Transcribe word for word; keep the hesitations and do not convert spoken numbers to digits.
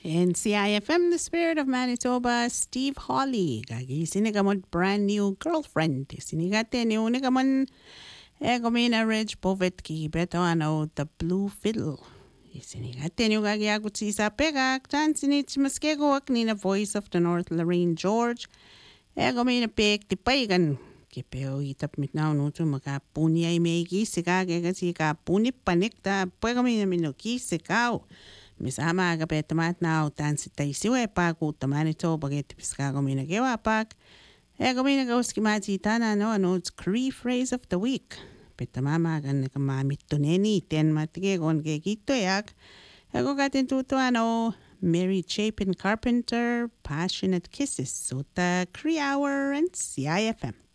In C I F M, the spirit of Manitoba, Steve Hawley. Gagi sinigamon brand new girlfriend. Sinigate ni unigamon egomina Reg Bovetki beto ano the blue fiddle. Sinigate ni gagi agutsi sa pega. Tan sinich maskego ak ni na voice of the North Lorraine George. Egomina pek ti paigan. Kipeo itap mit na unuto makapuni ay may kisika kaya kasi kapuni panik ta pagomina minuki sikao. Misama agapet tamat na utan si taisiwe pa ku tamanito baget piskago minagewa pak. Ego minagawski matitana no ano it's Cree phrase of the week. Petamama gan nakamamit to neni ten matige gon kekito yak. Ego gatin tuto ano Mary Chapin Carpenter Passionate Kisses. So the Cree Hour and C I F M.